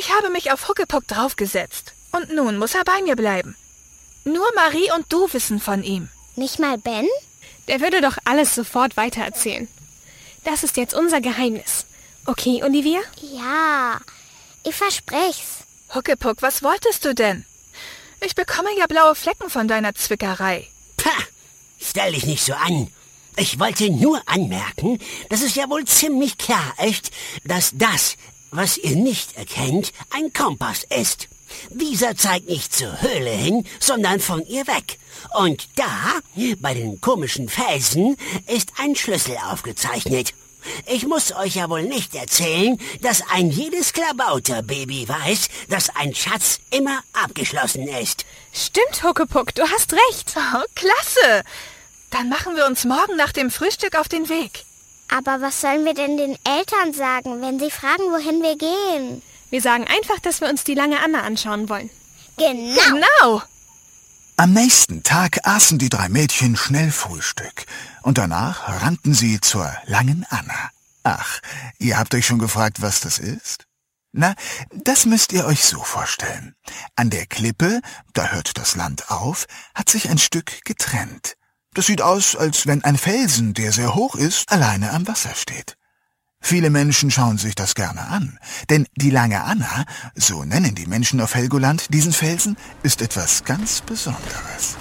Ich habe mich auf Huckepuck draufgesetzt. Und nun muss er bei mir bleiben. Nur Marie und du wissen von ihm. Nicht mal Ben? Der würde doch alles sofort weitererzählen. Das ist jetzt unser Geheimnis. Okay, Olivia? Ja, ich versprech's. Huckepuck, was wolltest du denn? Ich bekomme ja blaue Flecken von deiner Zwickerei. Pah, stell dich nicht so an. Ich wollte nur anmerken, dass es ja wohl ziemlich klar ist, dass das, was ihr nicht erkennt, ein Kompass ist. Dieser zeigt nicht zur Höhle hin, sondern von ihr weg. Und da, bei den komischen Felsen, ist ein Schlüssel aufgezeichnet. Ich muss euch ja wohl nicht erzählen, dass ein jedes Klabauterbaby weiß, dass ein Schatz immer abgeschlossen ist. Stimmt, Huckepuck, du hast recht. Oh, klasse! Dann machen wir uns morgen nach dem Frühstück auf den Weg. Aber was sollen wir denn den Eltern sagen, wenn sie fragen, wohin wir gehen? Wir sagen einfach, dass wir uns die lange Anna anschauen wollen. Genau! Am nächsten Tag aßen die 3 Mädchen schnell Frühstück und danach rannten sie zur langen Anna. Ach, ihr habt euch schon gefragt, was das ist? Na, das müsst ihr euch so vorstellen. An der Klippe, da hört das Land auf, hat sich ein Stück getrennt. Das sieht aus, als wenn ein Felsen, der sehr hoch ist, alleine am Wasser steht. Viele Menschen schauen sich das gerne an, denn die lange Anna, so nennen die Menschen auf Helgoland diesen Felsen, ist etwas ganz Besonderes.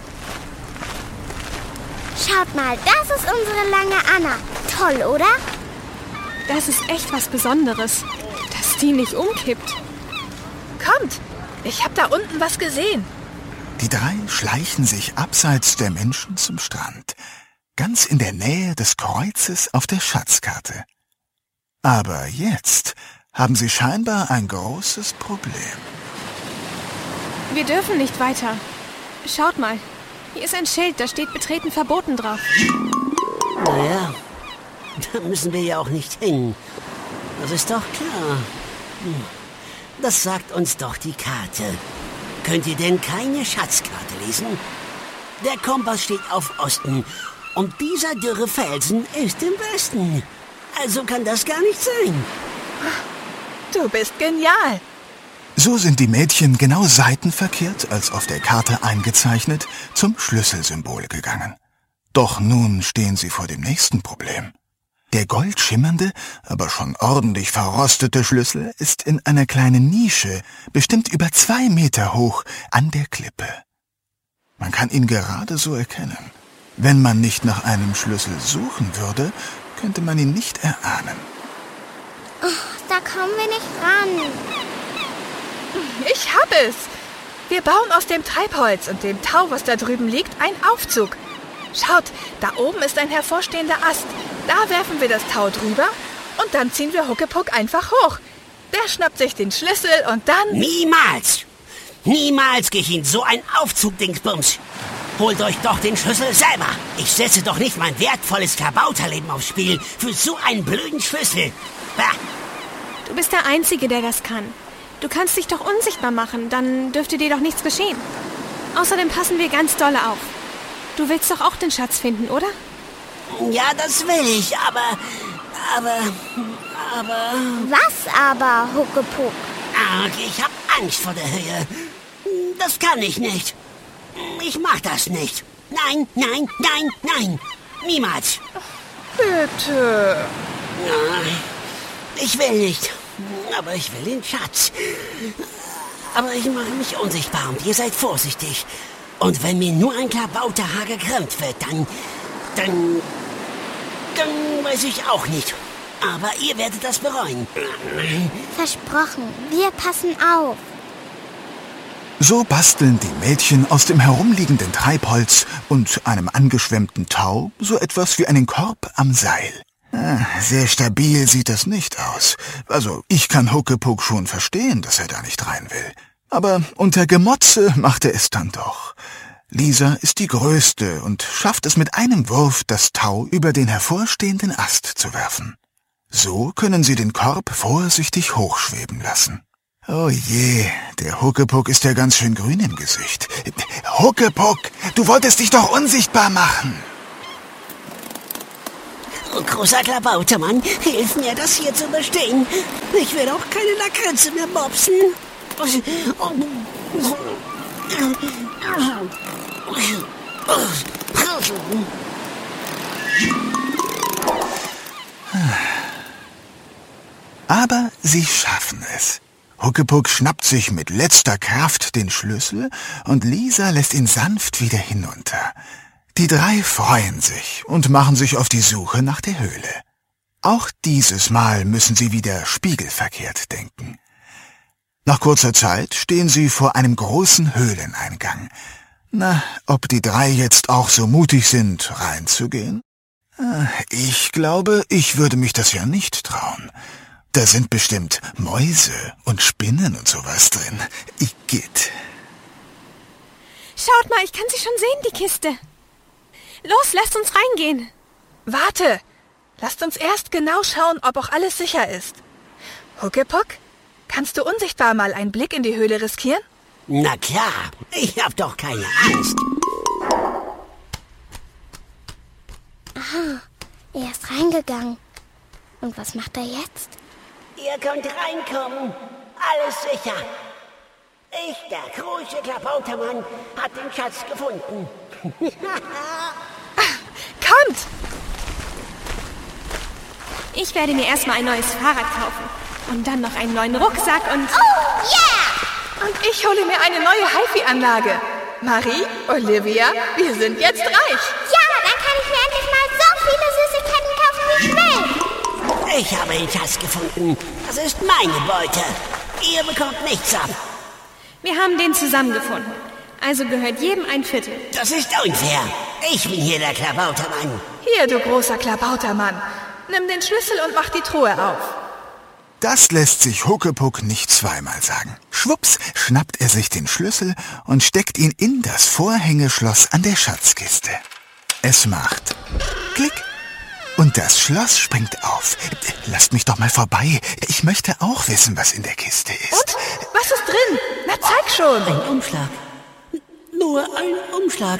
Schaut mal, das ist unsere lange Anna. Toll, oder? Das ist echt was Besonderes, dass die nicht umkippt. Kommt, ich habe da unten was gesehen. Die 3 schleichen sich abseits der Menschen zum Strand, ganz in der Nähe des Kreuzes auf der Schatzkarte. Aber jetzt haben sie scheinbar ein großes Problem. Wir dürfen nicht weiter. Schaut mal, hier ist ein Schild, da steht Betreten verboten drauf. Naja, da müssen wir ja auch nicht hin. Das ist doch klar. Das sagt uns doch die Karte. Könnt ihr denn keine Schatzkarte lesen? Der Kompass steht auf Osten und dieser dürre Felsen ist im Westen. Also kann das gar nicht sein. Du bist genial. So sind die Mädchen genau seitenverkehrt, als auf der Karte eingezeichnet, zum Schlüsselsymbol gegangen. Doch nun stehen sie vor dem nächsten Problem. Der goldschimmernde, aber schon ordentlich verrostete Schlüssel ist in einer kleinen Nische, bestimmt über 2 Meter hoch, an der Klippe. Man kann ihn gerade so erkennen. Wenn man nicht nach einem Schlüssel suchen würde, könnte man ihn nicht erahnen. Oh, da kommen wir nicht ran. Ich hab es. Wir bauen aus dem Treibholz und dem Tau, was da drüben liegt, einen Aufzug. Schaut, da oben ist ein hervorstehender Ast. Da werfen wir das Tau drüber und dann ziehen wir Huckepuck einfach hoch. Der schnappt sich den Schlüssel und dann... Niemals! Niemals gehe ich in so ein Aufzug-Dingsbums. Holt euch doch den Schlüssel selber. Ich setze doch nicht mein wertvolles Kabauterleben aufs Spiel für so einen blöden Schlüssel. Bah. Du bist der Einzige, der das kann. Du kannst dich doch unsichtbar machen, dann dürfte dir doch nichts geschehen. Außerdem passen wir ganz dolle auf. Du willst doch auch den Schatz finden, oder? Ja, das will ich, aber... Was aber, Huckepuck? Ach, ich hab Angst vor der Höhe. Das kann ich nicht. Ich mach das nicht. Nein, nein, nein, nein. Niemals. Bitte. Ich will nicht. Aber ich will den Schatz. Aber ich mache mich unsichtbar und ihr seid vorsichtig. Und wenn mir nur ein Klabauterhaar gekrümmt wird, dann weiß ich auch nicht. Aber ihr werdet das bereuen. Versprochen, wir passen auf. So basteln die Mädchen aus dem herumliegenden Treibholz und einem angeschwemmten Tau so etwas wie einen Korb am Seil. Sehr stabil sieht das nicht aus. Also ich kann Huckepuck schon verstehen, dass er da nicht rein will. Aber unter Gemotze macht er es dann doch. Lisa ist die Größte und schafft es mit einem Wurf, das Tau über den hervorstehenden Ast zu werfen. So können sie den Korb vorsichtig hochschweben lassen. Oh je, der Huckepuck ist ja ganz schön grün im Gesicht. Huckepuck, du wolltest dich doch unsichtbar machen. Großer Klabautermann, hilf mir, das hier zu bestehen. Ich will auch keine Lakritze mehr mopsen. Aber sie schaffen es. Huckepuck schnappt sich mit letzter Kraft den Schlüssel und Lisa lässt ihn sanft wieder hinunter. Die drei freuen sich und machen sich auf die Suche nach der Höhle. Auch dieses Mal müssen sie wieder spiegelverkehrt denken. Nach kurzer Zeit stehen sie vor einem großen Höhleneingang. Na, ob die drei jetzt auch so mutig sind, reinzugehen? Ich glaube, ich würde mich das ja nicht trauen. Da sind bestimmt Mäuse und Spinnen und sowas drin. Igitt. Schaut mal, ich kann sie schon sehen, die Kiste. Los, lasst uns reingehen. Warte! Lasst uns erst genau schauen, ob auch alles sicher ist. Huckepuck, kannst du unsichtbar mal einen Blick in die Höhle riskieren? Na klar, ich hab doch keine Angst. Aha, er ist reingegangen. Und was macht er jetzt? Ihr könnt reinkommen. Alles sicher. Ich, der große Klabautermann, hat den Schatz gefunden. Kommt! Ich werde mir erstmal ein neues Fahrrad kaufen. Und dann noch einen neuen Rucksack und... Oh, yeah! Und ich hole mir eine neue HiFi-Anlage. Marie, Olivia, wir sind jetzt reich. Ja, dann kann ich mir endlich mal so viele Süßigkeiten kaufen, wie ich will. Ich habe den Schatz gefunden. Das ist meine Beute. Ihr bekommt nichts ab. Wir haben den zusammengefunden. Also gehört jedem ein Viertel. Das ist unfair. Ich bin hier der Klabautermann. Hier, du großer Klabautermann. Nimm den Schlüssel und mach die Truhe auf. Das lässt sich Huckepuck nicht zweimal sagen. Schwupps schnappt er sich den Schlüssel und steckt ihn in das Vorhängeschloss an der Schatzkiste. Es macht Klick und das Schloss springt auf. Lasst mich doch mal vorbei. Ich möchte auch wissen, was in der Kiste ist. Und? Was ist drin? Na, zeig schon. Ein Umschlag. Nur ein Umschlag.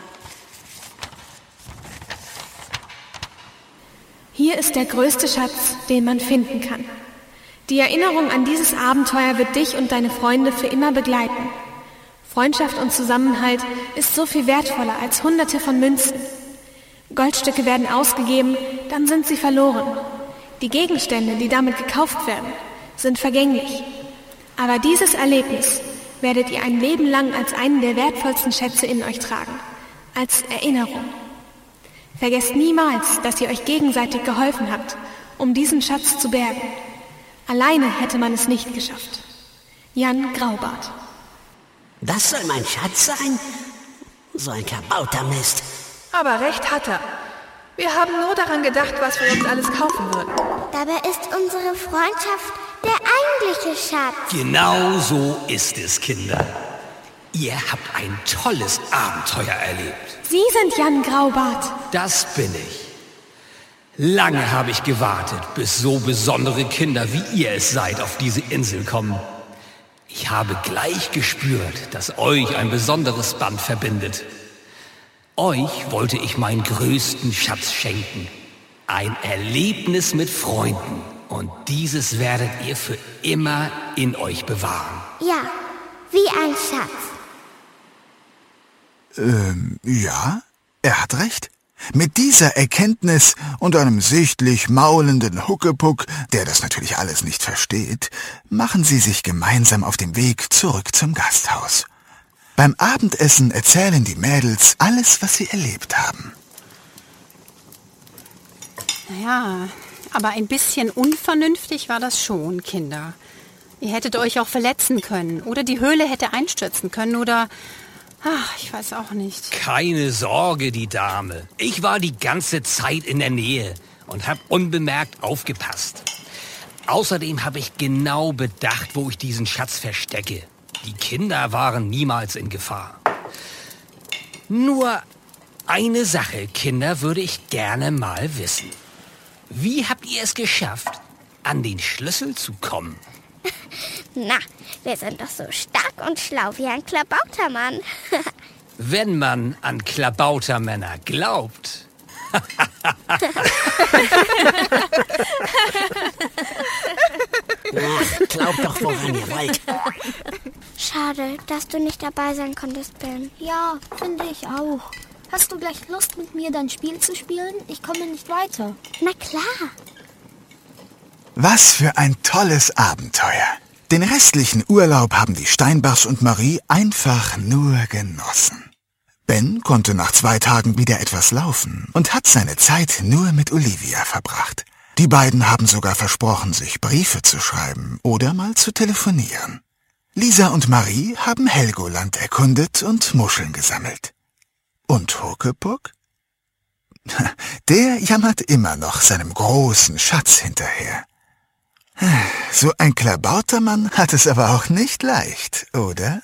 Hier ist der größte Schatz, den man finden kann. Die Erinnerung an dieses Abenteuer wird dich und deine Freunde für immer begleiten. Freundschaft und Zusammenhalt ist so viel wertvoller als Hunderte von Münzen. Goldstücke werden ausgegeben, dann sind sie verloren. Die Gegenstände, die damit gekauft werden, sind vergänglich. Aber dieses Erlebnis werdet ihr ein Leben lang als einen der wertvollsten Schätze in euch tragen, als Erinnerung. Vergesst niemals, dass ihr euch gegenseitig geholfen habt, um diesen Schatz zu bergen. Alleine hätte man es nicht geschafft. Jan Graubart. Das soll mein Schatz sein? So ein Klabautermist. Aber recht hat er. Wir haben nur daran gedacht, was wir uns alles kaufen würden. Dabei ist unsere Freundschaft der eigentliche Schatz. Genau so ist es, Kinder. Ihr habt ein tolles Abenteuer erlebt. Sie sind Jan Graubart. Das bin ich. Lange habe ich gewartet, bis so besondere Kinder wie ihr es seid auf diese Insel kommen. Ich habe gleich gespürt, dass euch ein besonderes Band verbindet. Euch wollte ich meinen größten Schatz schenken. Ein Erlebnis mit Freunden. Und dieses werdet ihr für immer in euch bewahren. Ja, wie ein Schatz. Ja, er hat recht. Mit dieser Erkenntnis und einem sichtlich maulenden Huckepuck, der das natürlich alles nicht versteht, machen sie sich gemeinsam auf den Weg zurück zum Gasthaus. Beim Abendessen erzählen die Mädels alles, was sie erlebt haben. Ja, aber ein bisschen unvernünftig war das schon, Kinder. Ihr hättet euch auch verletzen können oder die Höhle hätte einstürzen können oder... Ach, ich weiß auch nicht. Keine Sorge, die Dame. Ich war die ganze Zeit in der Nähe und habe unbemerkt aufgepasst. Außerdem habe ich genau bedacht, wo ich diesen Schatz verstecke. Die Kinder waren niemals in Gefahr. Nur eine Sache, Kinder, würde ich gerne mal wissen. Wie habt ihr es geschafft, an den Schlüssel zu kommen? Na, wir sind doch so stark und schlau wie ein Klabautermann. Wenn man an Klabautermänner glaubt. Glaubt doch, woran ihr wollt. Schade, dass du nicht dabei sein konntest, Ben. Ja, finde ich auch. Hast du gleich Lust, mit mir dein Spiel zu spielen? Ich komme nicht weiter. Na klar. Was für ein tolles Abenteuer. Den restlichen Urlaub haben die Steinbachs und Marie einfach nur genossen. Ben konnte nach 2 Tagen wieder etwas laufen und hat seine Zeit nur mit Olivia verbracht. Die beiden haben sogar versprochen, sich Briefe zu schreiben oder mal zu telefonieren. Lisa und Marie haben Helgoland erkundet und Muscheln gesammelt. Und Huckepuck? Der jammert immer noch seinem großen Schatz hinterher. So ein Klabautermann hat es aber auch nicht leicht, oder?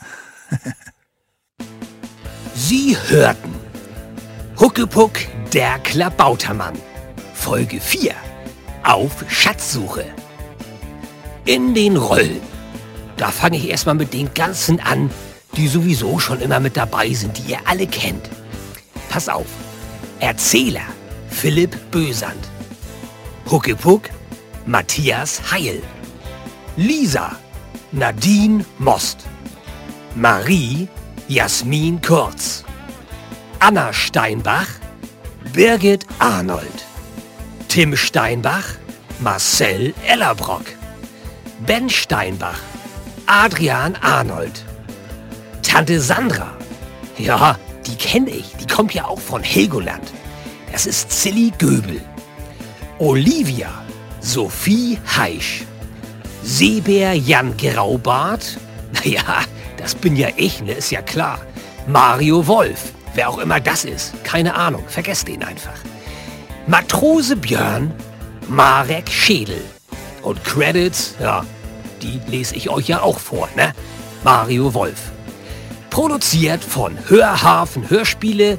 Sie hörten Huckepuck, der Klabautermann. Folge 4. Auf Schatzsuche. In den Rollen. Da fange ich erstmal mit den ganzen an, die sowieso schon immer mit dabei sind, die ihr alle kennt. Pass auf. Erzähler Philipp Bösand. Huckepuck Matthias Heil. Lisa Nadine Most. Marie Jasmin Kurz. Anna Steinbach Birgit Arnold. Tim Steinbach Marcel Ellerbrock. Ben Steinbach Adrian Arnold. Tante Sandra, ja, die kenne ich, die kommt ja auch von Helgoland. Das ist Silly Göbel. Olivia Sophie Heisch. Seebär Jan Graubart, naja, das bin ja ich, ne, ist ja klar. Mario Wolf, wer auch immer das ist, keine Ahnung, vergesst den einfach. Matrose Björn Marek Schädel. Und Credits, ja, die lese ich euch ja auch vor, ne? Mario Wolf. Produziert von Hörhafen Hörspiele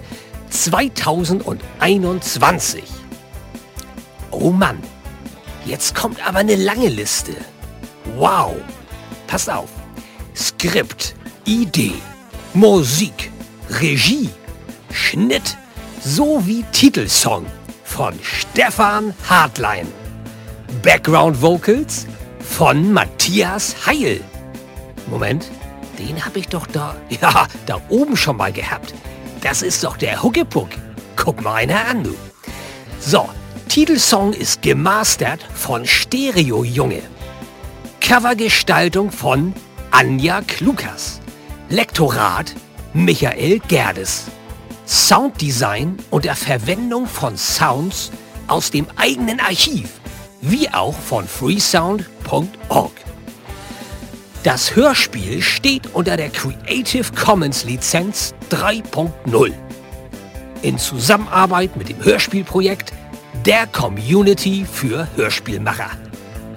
2021. Oh Mann, jetzt kommt aber eine lange Liste. Wow, passt auf. Skript, Idee, Musik, Regie, Schnitt sowie Titelsong von Stefan Hartlein. Background Vocals von Matthias Heil. Moment, den habe ich doch da oben schon mal gehabt. Das ist doch der Huckepuck. Guck mal einer an, du. So, Titelsong ist gemastert von Stereo Junge. Covergestaltung von Anja Klukas. Lektorat Michael Gerdes. Sounddesign unter Verwendung von Sounds aus dem eigenen Archiv, wie auch von freesound.org. Das Hörspiel steht unter der Creative Commons Lizenz 3.0 in Zusammenarbeit mit dem Hörspielprojekt der Community für Hörspielmacher.